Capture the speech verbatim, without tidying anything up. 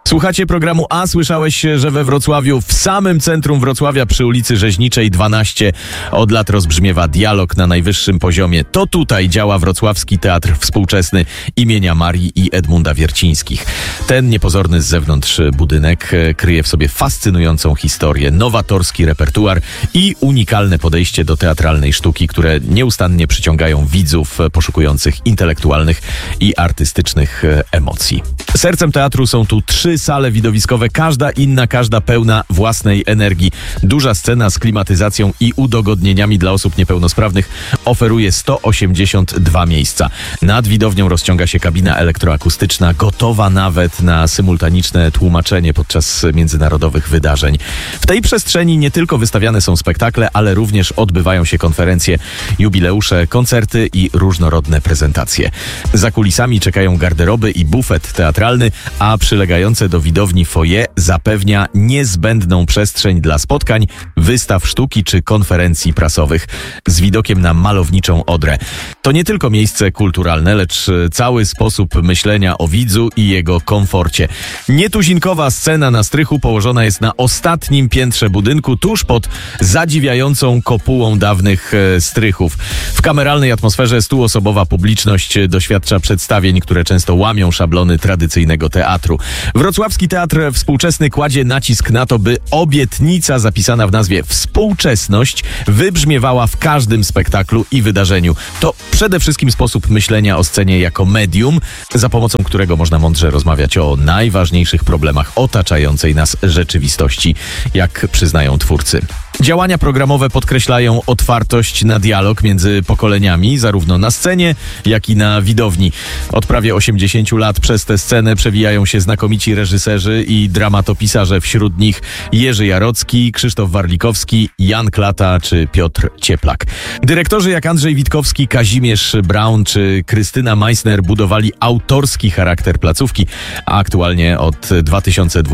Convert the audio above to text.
Słuchacie programu A. Słyszałeś, że we Wrocławiu, w samym centrum Wrocławia, przy ulicy Rzeźniczej dwanaście, od lat rozbrzmiewa dialog na najwyższym poziomie. To tutaj działa Wrocławski Teatr Współczesny imienia Marii i Edmunda Wiercińskich. Ten niepozorny z zewnątrz budynek kryje w sobie fascynującą historię, nowatorski repertuar i unikalne podejście do teatralnej sztuki, które nieustannie przyciągają widzów poszukujących intelektualnych i artystycznych emocji. Sercem teatru są tu trzy sale widowiskowe, każda inna, każda pełna własnej energii. Duża scena z klimatyzacją i udogodnieniami dla osób niepełnosprawnych oferuje sto osiemdziesiąt dwa miejsca. Nad widownią rozciąga się kabina elektroakustyczna, gotowa nawet na symultaniczne tłumaczenie podczas międzynarodowych wydarzeń. W tej przestrzeni nie tylko wystawiane są spektakle, ale również odbywają się konferencje, jubileusze, koncerty i różnorodne prezentacje. Za kulisami czekają garderoby i bufet teatralny, a przylegające do widowni foyer zapewnia niezbędną przestrzeń dla spotkań, wystaw sztuki czy konferencji prasowych z widokiem na malowniczą Odrę. To nie tylko miejsce kulturalne, lecz cały sposób myślenia o widzu i jego komforcie. Nietuzinkowa scena na strychu położona jest na ostatnim piętrze budynku, tuż pod zadziwiającą kopułą dawnych strychów. W kameralnej atmosferze stuosobowa publiczność doświadcza przedstawień, które często łamią szablony tradycyjnego teatru. Wrocławski Teatr Współczesny kładzie nacisk na to, by obietnica zapisana w nazwie współczesność wybrzmiewała w każdym spektaklu i wydarzeniu. To przede wszystkim sposób myślenia o scenie jako medium, za pomocą którego można mądrze rozmawiać o najważniejszych problemach otaczającej nas rzeczywistości, jak przyznają twórcy. Działania programowe podkreślają otwartość na dialog między pokoleniami, zarówno na scenie, jak i na widowni. Od prawie osiemdziesięciu lat przez tę scenę przewijają się znakomici reżyserzy i dramatopisarze, wśród nich Jerzy Jarocki, Krzysztof Warlikowski, Jan Klata czy Piotr Cieplak. Dyrektorzy jak Andrzej Witkowski, Kazimierz Braun czy Krystyna Meissner budowali autorski charakter placówki, a aktualnie od dwa tysiące dwudziestego